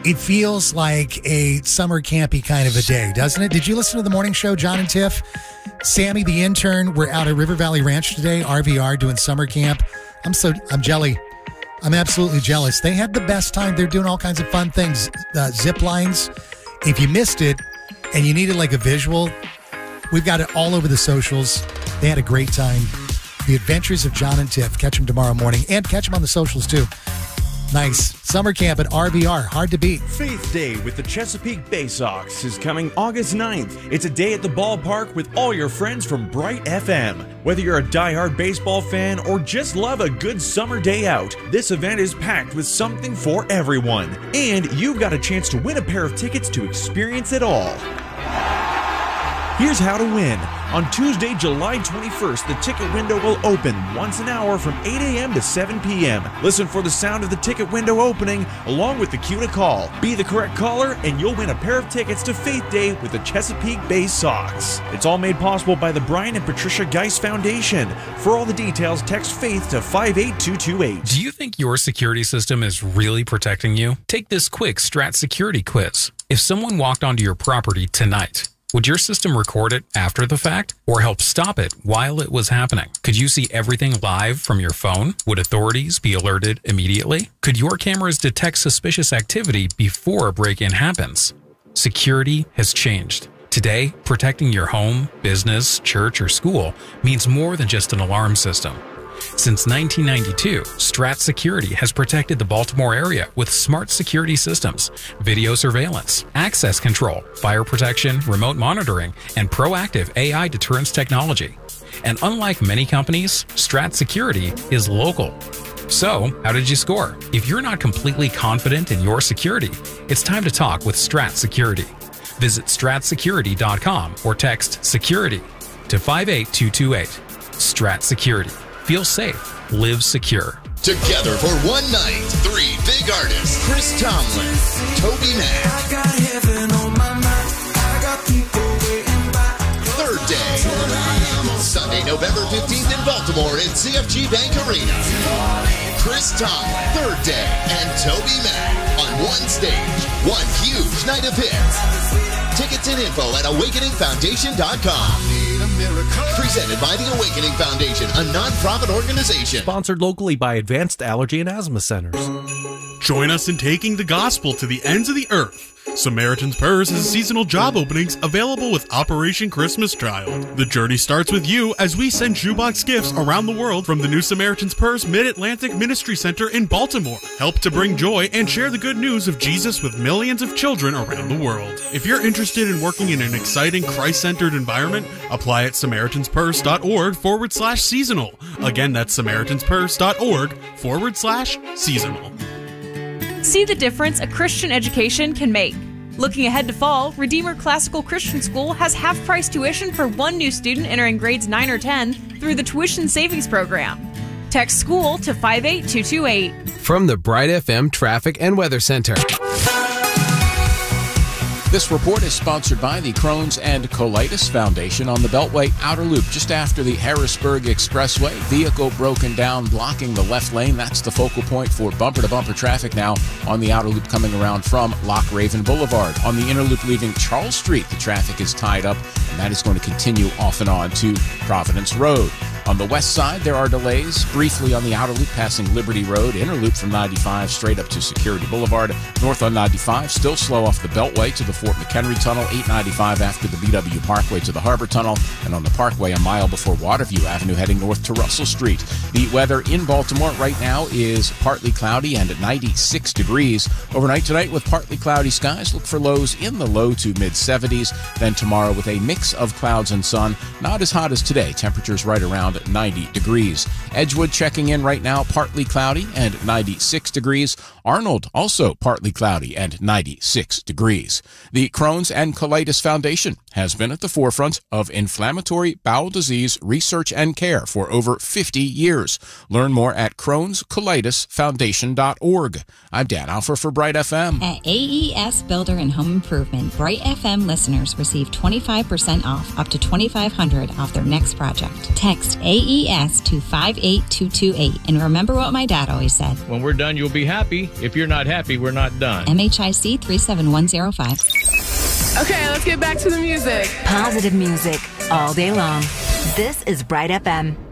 It feels like a summer campy kind of a day, doesn't it? Did you listen to the morning show, John and Tiff? Sammy, the intern, we're out at River Valley Ranch today, RVR, doing summer camp. I'm jelly. I'm absolutely jealous. They had the best time. They're doing all kinds of fun things. Zip lines. If you missed it and you needed like a visual, we've got it all over the socials. They had a great time. The Adventures of John and Tiff. Catch them tomorrow morning and catch them on the socials too. Nice. Summer camp at RVR. Hard to beat. Faith Day with the Chesapeake Bay Sox is coming August 9th. It's a day at the ballpark with all your friends from Bright FM. Whether you're a diehard baseball fan or just love a good summer day out, this event is packed with something for everyone. And you've got a chance to win a pair of tickets to experience it all. Here's how to win. On Tuesday, July 21st, the ticket window will open once an hour from 8 a.m. to 7 p.m. Listen for the sound of the ticket window opening along with the cue to call. Be the correct caller and you'll win a pair of tickets to Faith Day with the Chesapeake Bay Sox. It's all made possible by the Brian and Patricia Geis Foundation. For all the details, text FAITH to 58228. Do you think your security system is really protecting you? Take this quick Strat Security quiz. If someone walked onto your property tonight, would your system record it after the fact or help stop it while it was happening? Could you see everything live from your phone? Would authorities be alerted immediately? Could your cameras detect suspicious activity before a break-in happens? Security has changed. Today, protecting your home, business, church, or school means more than just an alarm system. Since 1992, Strat Security has protected the Baltimore area with smart security systems, video surveillance, access control, fire protection, remote monitoring, and proactive AI deterrence technology. And unlike many companies, Strat Security is local. So, how did you score? If you're not completely confident in your security, it's time to talk with Strat Security. Visit stratsecurity.com or text SECURITY to 58228. Strat Security. Feel safe. Live secure. Together for one night, three big artists: Chris Tomlin, Toby Mac. I got heaven on my mind. I got people waiting by. Third Day. Sunday, November 15th in Baltimore at CFG Bank Arena. Chris Tomlin, Third Day, and Toby Mac on one stage. One huge night of hits. Tickets and info at awakeningfoundation.com. Presented by the Awakening Foundation, a non-profit organization. Sponsored locally by Advanced Allergy and Asthma Centers. Join us in taking the gospel to the ends of the earth. Samaritan's Purse has seasonal job openings available with Operation Christmas Child. The journey starts with you as we send shoebox gifts around the world from the new Samaritan's Purse Mid-Atlantic Ministry Center in Baltimore. Help to bring joy and share the good news of Jesus with millions of children around the world. If you're interested in working in an exciting Christ-centered environment, apply at SamaritansPurse.org/seasonal. Again, that's SamaritansPurse.org/seasonal. See the difference a Christian education can make. Looking ahead to fall, Redeemer Classical Christian School has half-price tuition for one new student entering grades 9 or 10 through the Tuition Savings Program. Text SCHOOL to 58228. From the Bright FM Traffic and Weather Center. This report is sponsored by the Crohn's and Colitis Foundation on the Beltway Outer Loop, just after the Harrisburg Expressway. Vehicle broken down, blocking the left lane. That's the focal point for bumper-to-bumper traffic now on the Outer Loop coming around from Loch Raven Boulevard. On the Inner Loop leaving Charles Street, the traffic is tied up, and that is going to continue off and on to Providence Road. On the west side, there are delays briefly on the Outer Loop passing Liberty Road. Inner Loop from 95 straight up to Security Boulevard. North on 95, still slow off the Beltway to the Fort McHenry Tunnel. 895 after the BW Parkway to the Harbor Tunnel. And on the Parkway, a mile before Waterview Avenue heading north to Russell Street. The weather in Baltimore right now is partly cloudy and at 96 degrees. Overnight tonight with partly cloudy skies. Look for lows in the low to mid-70s. Then tomorrow with a mix of clouds and sun. Not as hot as today. Temperatures right around 90 degrees. Edgewood checking in right now, partly cloudy and 96 degrees. Arnold also partly cloudy and 96 degrees. The Crohn's and Colitis Foundation has been at the forefront of inflammatory bowel disease research and care for over 50 years. Learn more at Crohn'sColitisFoundation.org. I'm Dan Alfer for Bright FM. At AES Builder and Home Improvement, Bright FM listeners receive 25% off up to $2,500 off their next project. Text AES to 58228. And remember what my dad always said. When we're done, you'll be happy. If you're not happy, we're not done. MHIC 37105. Okay, let's get back to the music. Positive music all day long. This is Bright FM.